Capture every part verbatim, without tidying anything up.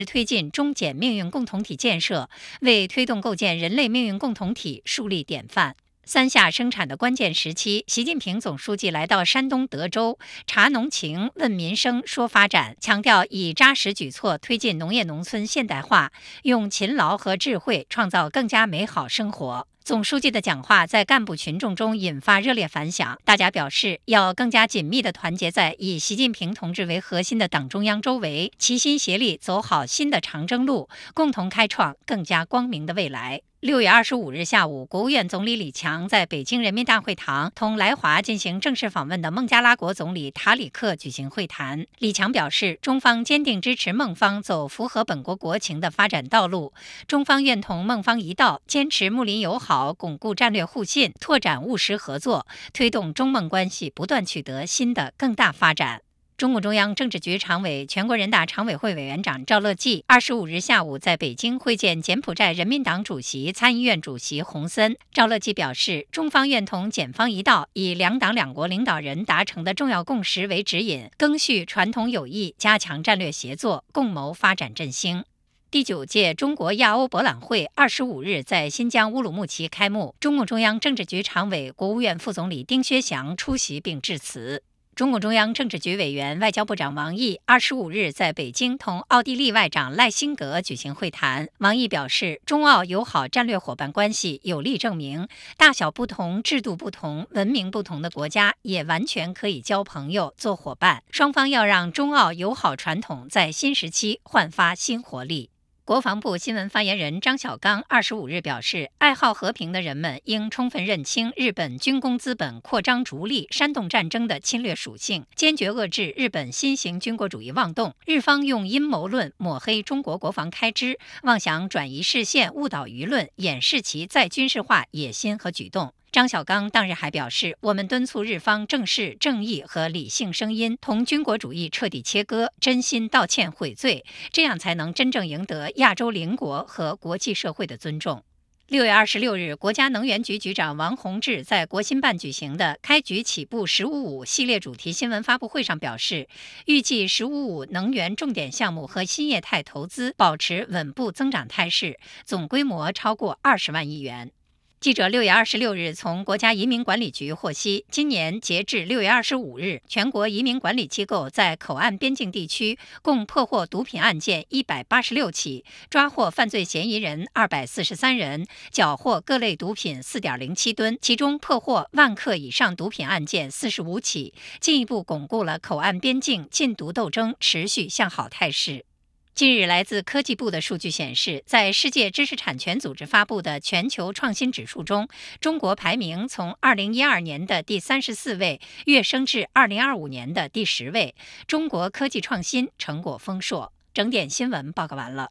推进中柬命运共同体建设，为推动构建人类命运共同体树立典范。三下生产的关键时期，习近平总书记来到山东德州，察农情、问民生、说发展，强调以扎实举措推进农业农村现代化，用勤劳和智慧创造更加美好生活。总书记的讲话在干部群众中引发热烈反响，大家表示要更加紧密地团结在以习近平同志为核心的党中央周围，齐心协力走好新的长征路，共同开创更加光明的未来。六月二十五日下午，国务院总理李强在北京人民大会堂同来华进行正式访问的孟加拉国总理塔里克举行会谈。李强表示，中方坚定支持孟方走符合本国国情的发展道路，中方愿同孟方一道，坚持睦邻友好，巩固战略互信，拓展务实合作，推动中孟关系不断取得新的更大发展。中共中央政治局常委、全国人大常委会委员长赵乐际二十五日下午在北京会见柬埔寨人民党主席、参议院主席洪森。赵乐际表示，中方愿同柬方一道，以两党两国领导人达成的重要共识为指引，赓续传统友谊，加强战略协作，共谋发展振兴。第九届中国亚欧博览会二十五日在新疆乌鲁木齐开幕，中共中央政治局常委、国务院副总理丁薛祥出席并致辞。中共中央政治局委员、外交部长王毅二十五日在北京同奥地利外长赖辛格举行会谈。王毅表示，中澳友好战略伙伴关系有力证明，大小不同、制度不同、文明不同的国家也完全可以交朋友、做伙伴。双方要让中澳友好传统在新时期焕发新活力。国防部新闻发言人张小刚二十五日表示，爱好和平的人们应充分认清日本军工资本扩张逐利、煽动战争的侵略属性，坚决遏制日本新型军国主义妄动。日方用阴谋论抹黑中国国防开支，妄想转移视线、误导舆论，掩饰其再军事化野心和举动。张小刚当日还表示，我们敦促日方正视正义和理性声音，同军国主义彻底切割，真心道歉悔罪，这样才能真正赢得亚洲邻国和国际社会的尊重。六月二十六日，国家能源局局长王洪志在国新办举行的开局起步“十五五”系列主题新闻发布会上表示，预计“十五五”能源重点项目和新业态投资保持稳步增长态势，总规模超过二十万亿元。记者六月二十六日从国家移民管理局获悉，今年截至六月二十五日，全国移民管理机构在口岸边境地区共破获毒品案件一百八十六起，抓获犯罪嫌疑人二百四十三人，缴获各类毒品 四点零七吨，其中破获万克以上毒品案件四十五起，进一步巩固了口岸边境禁毒斗争持续向好态势。近日，来自科技部的数据显示，在世界知识产权组织发布的全球创新指数中，中国排名从二零一二年的第三十四位跃升至二零二五年的第十位。中国科技创新成果丰硕。整点新闻报告完了。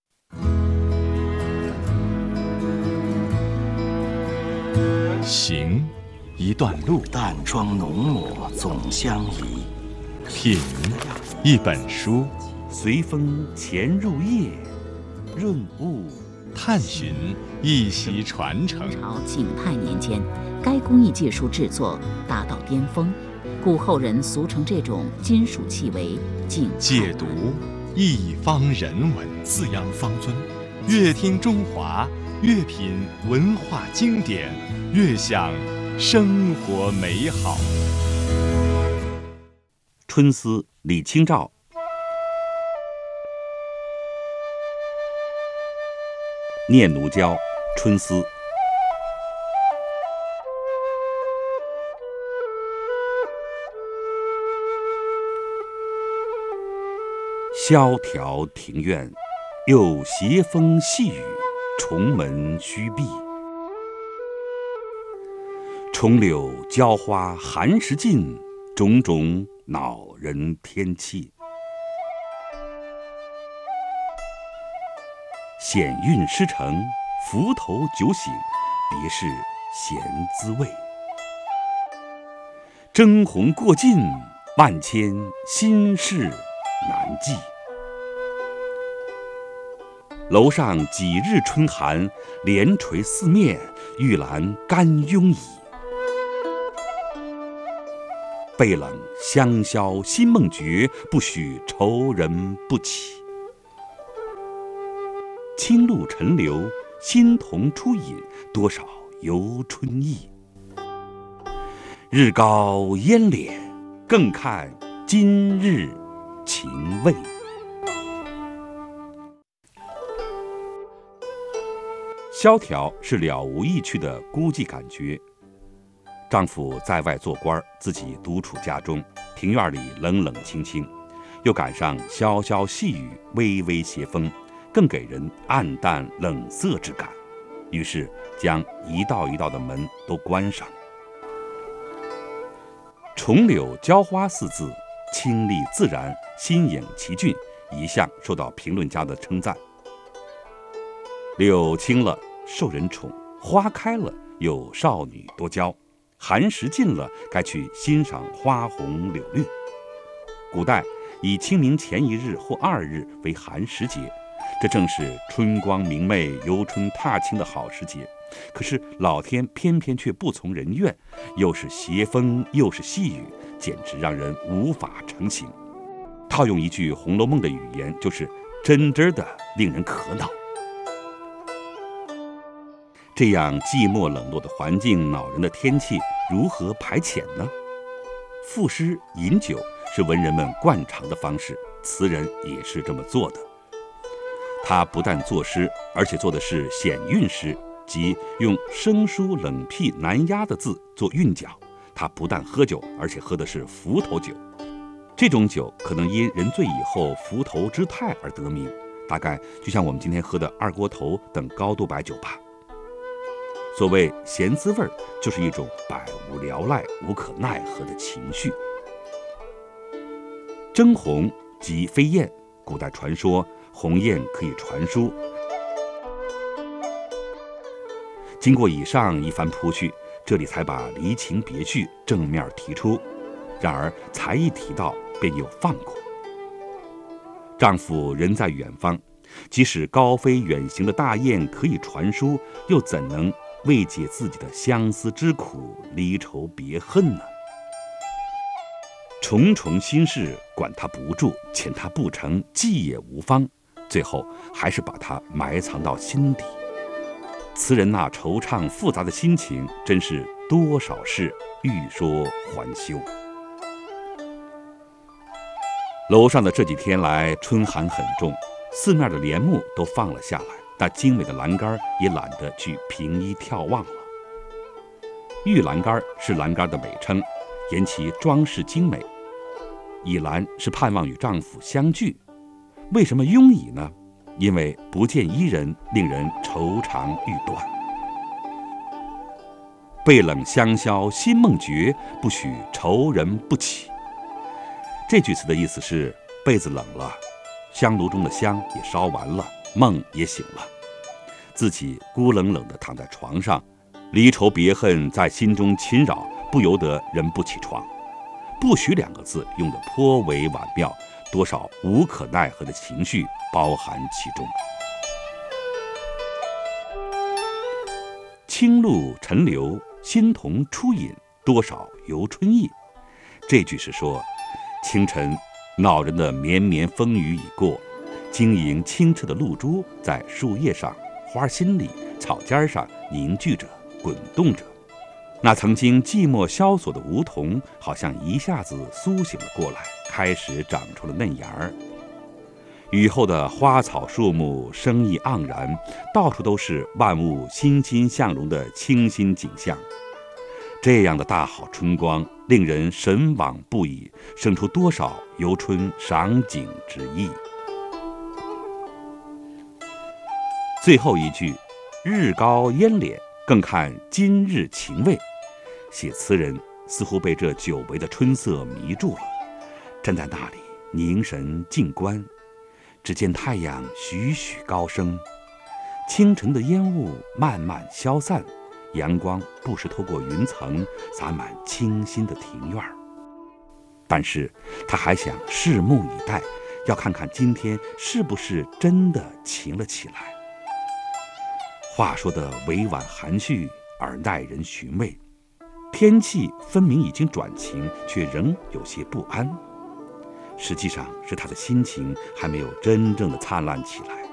行，一段路； 淡妆浓抹总相宜。 品，一本书。 随风潜入夜，润物探寻一席传承。 朝景泰年间，该工艺技术制作达到巅峰，故后人俗称这种金属器为景泰。 解读一方人文， 滋养方尊。 越听中华，越品文化经典，越享生活美好。 春思，李清照。念奴娇·春思。萧条庭院，又斜风细雨，重门虚闭。重柳娇花寒食尽，种种恼人天气。险韵诗成，浮头酒醒，别是闲滋味。征鸿过尽，万千心事难寄。楼上几日春寒，帘垂四面，玉兰干慵倚。背冷香消心梦绝，不许愁人不起。 清露沉流，新桐出隐，多少游春意。日高烟敛，更看今日情味。萧条是了无意趣的孤寂感觉。丈夫在外做官，自己独处家中，庭院里冷冷清清，又赶上潇潇细雨，微微斜风，更给人暗淡冷色之感。于是将一道一道的门都关上。重柳娇花四字，清丽自然，新颖奇俊，一向受到评论家的称赞。柳青了受人宠，花开了有少女多娇，寒食尽了该去欣赏花红柳绿。古代以清明前一日或二日为寒食节，这正是春光明媚、游春踏青的好时节。可是老天偏偏却不从人愿，又是斜风又是细雨，简直让人无法成行。套用一句《红楼梦》的语言，就是真真的令人可恼。这样寂寞冷落的环境，恼人的天气，如何排遣呢？赋诗饮酒是文人们惯常的方式，词人也是这么做的。他不但作诗，而且做的是显韵诗，即用生疏冷僻难押的字做韵脚。他不但喝酒，而且喝的是伏头酒。这种酒可能因人醉以后伏头之态而得名，大概就像我们今天喝的二锅头等高度白酒吧。所谓咸滋味，就是一种百无聊赖、无可奈何的情绪。征鸿即飞燕，古代传说鸿雁可以传书。经过以上一番铺叙，这里才把离情别绪正面提出。然而才一提到，便又放过。丈夫人在远方，即使高飞远行的大雁可以传书，又怎能慰解自己的相思之苦、离愁别恨呢？重重心事，管他不住，遣他不成，计也无方，最后还是把他埋藏到心底。词人那惆怅复杂的心情，真是多少事欲说还休。楼上的这几天来，春寒很重，四面的帘幕都放了下来，那精美的栏杆也懒得去平依眺望了。玉栏杆是栏杆的美称，言其装饰精美。倚栏是盼望与丈夫相聚。为什么拥倚呢？因为不见伊人，令人愁肠欲断。背冷香消心梦绝，不许愁人不起。这句词的意思是，被子冷了，香炉中的香也烧完了，梦也醒了，自己孤冷冷地躺在床上，离愁别恨在心中侵扰，不由得人不起床。不许两个字用得颇为婉妙，多少无可奈何的情绪包含其中。清露沉流，新桐出隐，多少游春意。这句是说，清晨恼人的绵绵风雨已过，晶莹清澈的露珠在树叶上、花心里、草尖上凝聚着、滚动着。那曾经寂寞萧索的梧桐，好像一下子苏醒了过来，开始长出了嫩芽儿。雨后的花草树木生意盎然，到处都是万物欣欣向荣的清新景象。这样的大好春光，令人神往不已，生出多少游春赏景之意。最后一句，日高烟敛，更看今日情味。写词人似乎被这久违的春色迷住了，站在那里凝神静观，只见太阳徐徐高升，清晨的烟雾慢慢消散，阳光不时透过云层洒满清新的庭院。但是他还想拭目以待，要看看今天是不是真的晴了起来。话说的委婉含蓄而耐人寻味，天气分明已经转晴，却仍有些不安。实际上是他的心情还没有真正的灿烂起来。